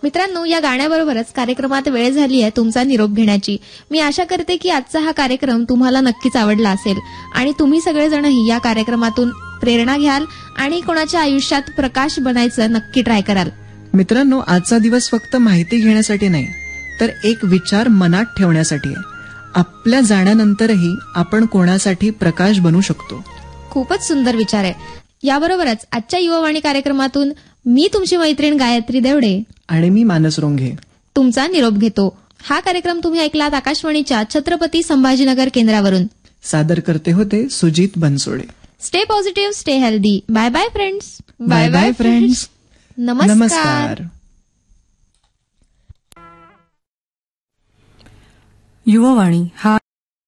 मित्रांनो, या गाण्याबरोबरच कार्यक्रमात वेळ झाली आहे तुमचा निरोप घेण्याची. मी आशा करते की आजचा हा कार्यक्रम तुम्हाला नक्कीच आवडला असेल आणि तुम्ही सगळेजणही या कार्यक्रमातून प्रेरणा घ्याल आणि कोणाच्या आयुष्यात प्रकाश बनायचं नक्की ट्राय कराल. मित्रांनो, आजचा दिवस फक्त माहिती घेण्यासाठी नाही तर एक विचार मनात ठेवण्यासाठी आहे. आपल्या जाण्यानंतरही आपण कोणासाठी प्रकाश बनू शकतो. खूपच सुंदर विचार आहे. याबरोबरच आजच्या युवावाणी कार्यक्रमातून मी तुमची मैत्रीण गायत्री देवडे आणि मी मानस रोंघे तुमचा निरोप घेतो. हा कार्यक्रम तुम्ही ऐकलात आकाशवाणीच्या छत्रपती संभाजीनगर केंद्रावरून. सादर करते होते Sujit Bansode. Stay positive, stay healthy. Bye bye friends. Bye bye friends. नमस्कार. युववाणी हा